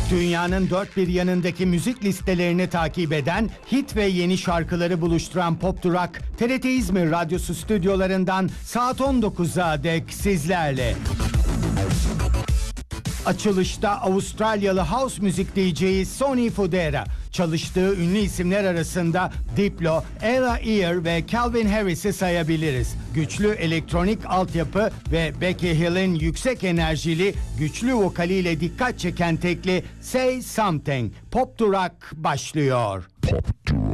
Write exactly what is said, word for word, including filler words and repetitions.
Dünyanın dört bir yanındaki müzik listelerini takip eden, hit ve yeni şarkıları buluşturan Pop Durak, T R T İzmir Radyosu stüdyolarından saat on dokuza dek sizlerle. Açılışta Avustralyalı house müzik D J'yi Sonny Fodera, çalıştığı ünlü isimler arasında Diplo, Ella Ear ve Calvin Harris'i sayabiliriz. Güçlü elektronik altyapı ve Becky Hill'in yüksek enerjili, güçlü vokaliyle dikkat çeken tekli Say Something. Pop Durak başlıyor. Pop Durak.